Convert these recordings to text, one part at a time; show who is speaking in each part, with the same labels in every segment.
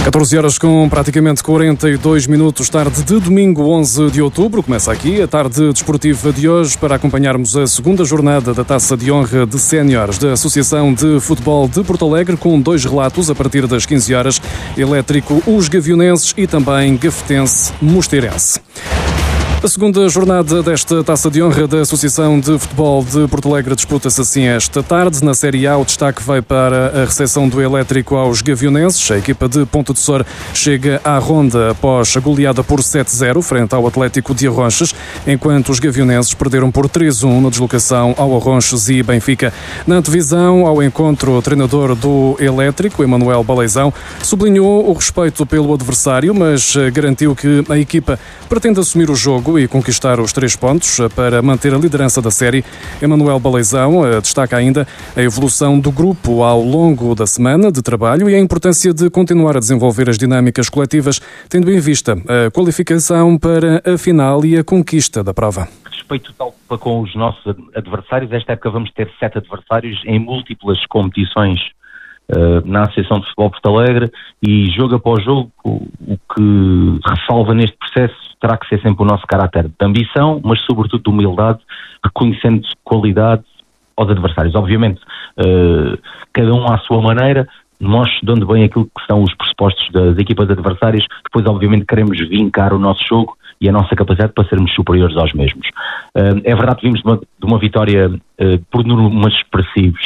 Speaker 1: 14 horas com praticamente 42 minutos, tarde de domingo 11 de outubro. Começa aqui a tarde desportiva de hoje para acompanharmos a segunda jornada da Taça de Honra de Séniores da Associação de Futebol de Porto Alegre, com 2 relatos a partir das 15 horas, Elétrico Os Gavionenses e também Gafetense Mosteirense. A segunda jornada desta Taça de Honra da Associação de Futebol de Porto Alegre disputa-se assim esta tarde. Na Série A, o destaque vai para a recepção do Elétrico aos Gavionenses. A equipa de Ponta de Sor chega à ronda após a goleada por 7-0 frente ao Atlético de Arronches, enquanto os Gavionenses perderam por 3-1 na deslocação ao Arronches e Benfica. Na divisão, ao encontro, o treinador do Elétrico, Emanuel Baleizão, sublinhou o respeito pelo adversário, mas garantiu que a equipa pretende assumir o jogo e conquistar os 3 pontos para manter a liderança da série. Emanuel Baleizão destaca ainda a evolução do grupo ao longo da semana de trabalho e a importância de continuar a desenvolver as dinâmicas coletivas, tendo em vista a qualificação para a final e a conquista da prova.
Speaker 2: Respeito tal com os nossos adversários. Esta época vamos ter 7 adversários em múltiplas competições na Associação de Futebol Porto Alegre, e jogo após jogo o que ressalva neste processo terá que ser sempre o nosso caráter de ambição, mas sobretudo de humildade, reconhecendo qualidade aos adversários. Obviamente, cada um à sua maneira, nós dando bem aquilo que são os pressupostos das equipas adversárias, depois obviamente queremos vincar o nosso jogo e a nossa capacidade para sermos superiores aos mesmos. É verdade que vimos de uma vitória por números expressivos,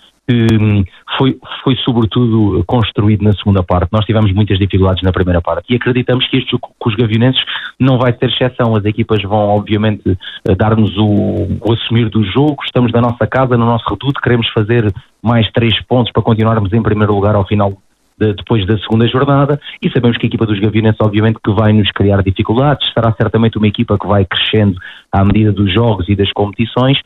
Speaker 2: foi sobretudo construído na segunda parte. Nós tivemos muitas dificuldades na primeira parte e acreditamos que este jogo com os Gavionenses não vai ter exceção. As equipas vão obviamente dar-nos o assumir do jogo. Estamos na nossa casa, no nosso reduto, queremos fazer mais 3 pontos para continuarmos em primeiro lugar ao final depois da segunda jornada, e sabemos que a equipa dos Gavionenses obviamente que vai nos criar dificuldades. Será certamente uma equipa que vai crescendo à medida dos jogos e das competições.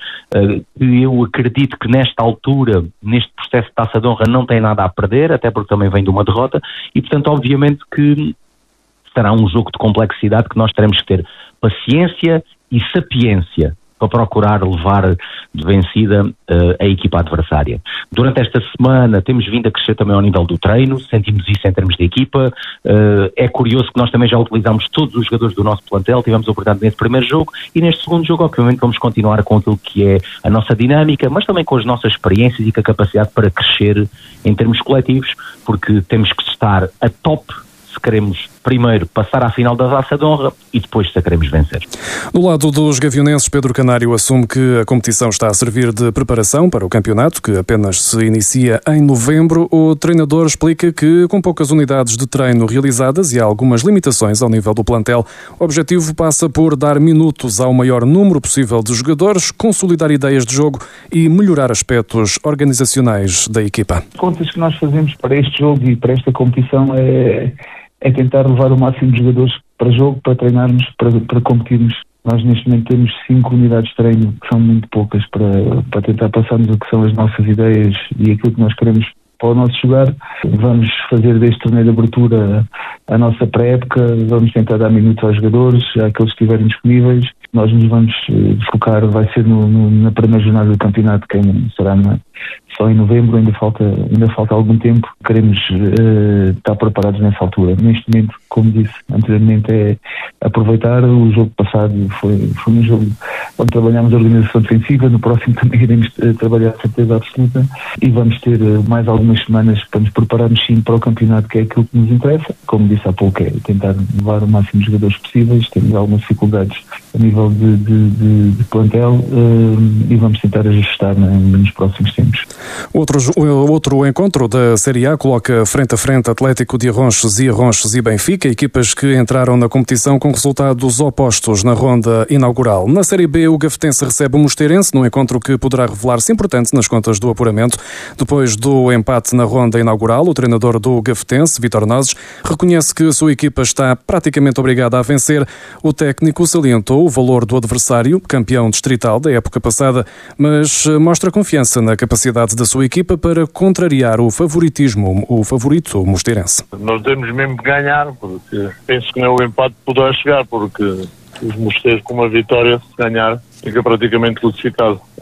Speaker 2: Eu acredito que nesta altura, neste processo de Taça de Honra, não tem nada a perder, até porque também vem de uma derrota, e portanto obviamente que será um jogo de complexidade que nós teremos que ter paciência e sapiência para procurar levar de vencida a equipa adversária. Durante esta semana temos vindo a crescer também ao nível do treino, sentimos isso em termos de equipa. É curioso que nós também já utilizámos todos os jogadores do nosso plantel, tivemos a oportunidade nesse primeiro jogo, e neste segundo jogo obviamente vamos continuar com aquilo que é a nossa dinâmica, mas também com as nossas experiências e com a capacidade para crescer em termos coletivos, porque temos que estar a top se queremos primeiro passar à final da Taça de Honra e depois se a queremos vencer.
Speaker 1: Do lado dos Gavionenses, Pedro Canário assume que a competição está a servir de preparação para o campeonato, que apenas se inicia em novembro. O treinador explica que, com poucas unidades de treino realizadas e há algumas limitações ao nível do plantel, o objetivo passa por dar minutos ao maior número possível de jogadores, consolidar ideias de jogo e melhorar aspectos organizacionais da equipa.
Speaker 3: As contas que nós fazemos para este jogo e para esta competição é tentar levar o máximo de jogadores para jogo, para treinarmos, para competirmos. Nós neste momento temos 5 unidades de treino, que são muito poucas, para tentar passarmos o que são as nossas ideias e aquilo que nós queremos para o nosso jogar. Vamos fazer deste torneio de abertura a nossa pré-época, vamos tentar dar minutos aos jogadores, àqueles que estiverem disponíveis. Nós nos vamos focar, vai ser na primeira jornada do campeonato, que será só em novembro, ainda falta algum tempo. Queremos estar preparados nessa altura. Neste momento, como disse anteriormente, é aproveitar. O jogo passado foi um jogo onde trabalhámos a organização defensiva. No próximo também iremos trabalhar a certeza absoluta e vamos ter mais algumas semanas para nos prepararmos sim para o campeonato, que é aquilo que nos interessa. Como disse há pouco, é tentar levar o máximo de jogadores possíveis. Temos algumas dificuldades a nível de plantel e vamos tentar ajustar nos próximos tempos.
Speaker 1: Outro encontro da Série A coloca frente a frente Atlético de Arronches e Benfica, equipas que entraram na competição com resultados opostos na ronda inaugural. Na Série B, o Gafetense recebe o Mosteirense, num encontro que poderá revelar-se importante nas contas do apuramento. Depois do empate na ronda inaugural, o treinador do Gafetense, Vítor Nozes, reconhece que a sua equipa está praticamente obrigada a vencer. O técnico salientou o valor do adversário, campeão distrital da época passada, mas mostra confiança na capacidade da sua equipa para contrariar o favorito mosteirense.
Speaker 4: Nós temos mesmo que ganhar, porque penso que não é o empate que poderá chegar, porque os mosteiros com uma vitória, se ganhar, fica praticamente classificado.